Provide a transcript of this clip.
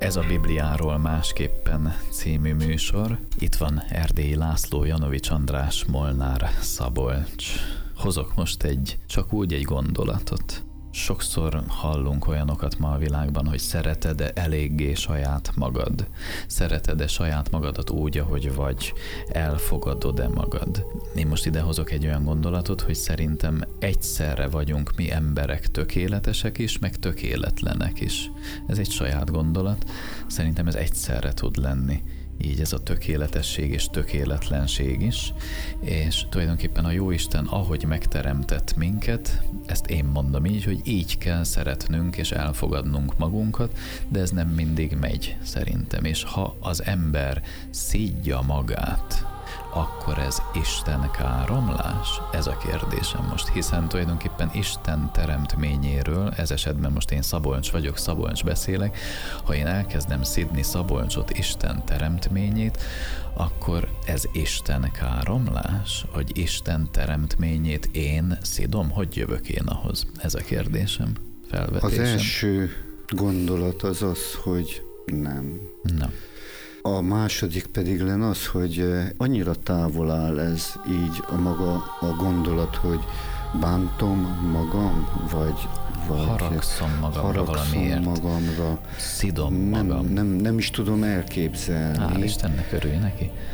Ez a Bibliáról másképpen című műsor. Itt van Erdélyi László, Janovics András, Molnár Szabolcs. Hozok most csak úgy egy gondolatot. Sokszor hallunk olyanokat ma a világban, hogy szereted-e eléggé saját magad? Szereted-e saját magadat úgy, ahogy vagy? Elfogadod-e magad? Én most ide hozok egy olyan gondolatot, hogy szerintem egyszerre vagyunk mi emberek tökéletesek is, meg tökéletlenek is. Ez egy saját gondolat, szerintem ez egyszerre tud lenni. Így ez a tökéletesség és tökéletlenség is, és tulajdonképpen a Jóisten, ahogy megteremtett minket, ezt én mondom így, hogy így kell szeretnünk és elfogadnunk magunkat, de ez nem mindig megy szerintem, és ha az ember szidja magát, akkor ez Isten káromlás? Ez a kérdésem most, hiszen tulajdonképpen Isten teremtményéről, ez esetben most én Szabolcs vagyok, Szabolcs beszélek, ha én elkezdem szidni Szabolcsot, Isten teremtményét, akkor ez Isten káromlás? Hogy Isten teremtményét én szidom? Hogy jövök én ahhoz? Ez a kérdésem, felvetésem. Az első gondolat az, hogy nem. Na. A második pedig lenne az, hogy annyira távol áll ez így a gondolat, hogy bántom magam, vagy haragszom magamra valamiért. Magamra. Szidom magam. Nem is tudom elképzelni. Hál' Istennek, örülj neki.